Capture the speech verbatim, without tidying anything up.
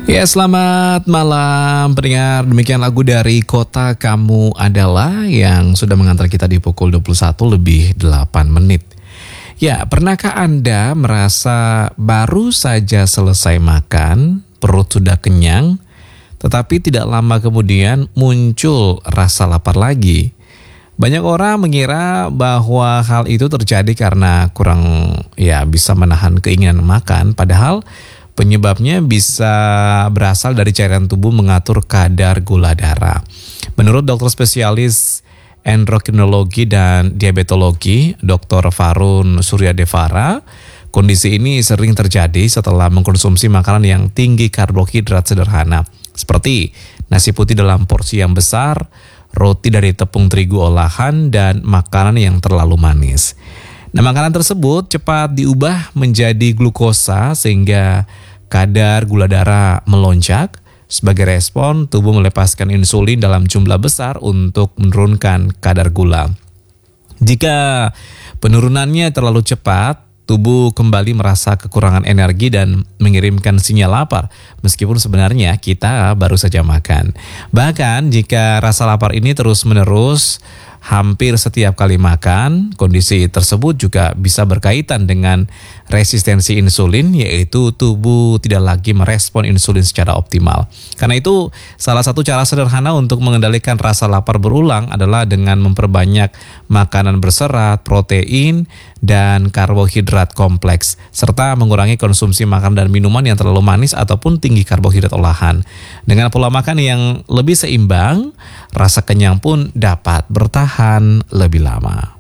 Ya, selamat malam pendengar. Demikian lagu dari Kota Kamu Adalah yang sudah mengantar kita di pukul dua puluh satu lebih delapan menit. Ya, pernahkah Anda merasa baru saja selesai makan, perut sudah kenyang, tetapi tidak lama kemudian muncul rasa lapar lagi? Banyak orang mengira bahwa hal itu terjadi karena kurang ya bisa menahan keinginan makan, padahal penyebabnya bisa berasal dari cairan tubuh mengatur kadar gula darah. Menurut dokter spesialis endokrinologi dan diabetologi, dokter Farun Suryadevara, kondisi ini sering terjadi setelah mengkonsumsi makanan yang tinggi karbohidrat sederhana, seperti nasi putih dalam porsi yang besar, roti dari tepung terigu olahan, dan makanan yang terlalu manis. Nah, makanan tersebut cepat diubah menjadi glukosa sehingga kadar gula darah melonjak. Sebagai respon, tubuh melepaskan insulin dalam jumlah besar untuk menurunkan kadar gula. Jika penurunannya terlalu cepat, tubuh kembali merasa kekurangan energi dan mengirimkan sinyal lapar, meskipun sebenarnya kita baru saja makan. Bahkan jika rasa lapar ini terus-menerus hampir setiap kali makan, kondisi tersebut juga bisa berkaitan dengan resistensi insulin, yaitu tubuh tidak lagi merespon insulin secara optimal. Karena itu, salah satu cara sederhana untuk mengendalikan rasa lapar berulang adalah dengan memperbanyak makanan berserat, protein, dan karbohidrat kompleks, serta mengurangi konsumsi makanan dan minuman yang terlalu manis ataupun tinggi karbohidrat olahan. Dengan pola makan yang lebih seimbang, rasa kenyang pun dapat bertahan lebih lama.